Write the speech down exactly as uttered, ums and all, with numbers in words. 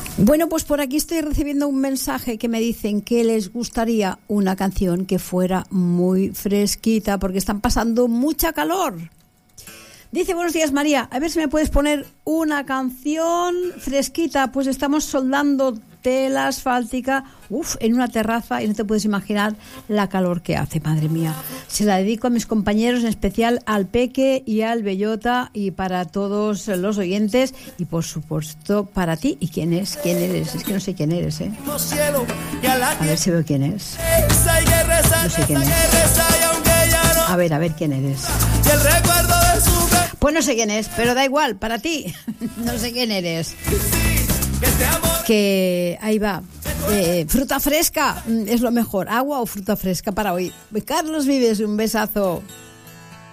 Bueno, pues por aquí estoy recibiendo un mensaje que me dicen que les gustaría una canción que fuera muy fresquita porque están pasando mucha calor. Dice, buenos días María, a ver si me puedes poner una canción fresquita, pues estamos soldando tela asfáltica, uff, en una terraza y no te puedes imaginar la calor que hace, madre mía. Se la dedico a mis compañeros, en especial al Peque y al Bellota y para todos los oyentes y por supuesto para ti. ¿Y quién es? ¿Quién eres? Es que no sé quién eres, ¿eh? A ver si veo quién es. No sé quién es. A ver, a ver quién eres. Pues no sé quién es, pero da igual, para ti. No sé quién eres. Que ahí va. Eh, fruta fresca es lo mejor. Agua o fruta fresca para hoy. Carlos Vives, un besazo.